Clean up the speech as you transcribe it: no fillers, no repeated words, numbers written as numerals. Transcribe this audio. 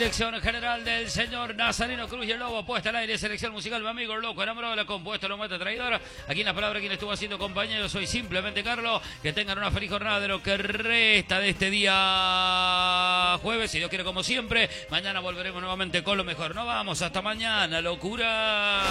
dirección general del señor Nazareno Cruz y el Lobo, puesta al aire, selección musical, mi amigo el loco, enamorado de la compuesta, lo mata traidor. Aquí en las palabras, quien estuvo haciendo compañía, yo soy simplemente Carlos. Que tengan una feliz jornada de lo que resta de este día jueves, si Dios quiere, como siempre. Mañana volveremos nuevamente con lo mejor. Nos vamos, hasta mañana, locura.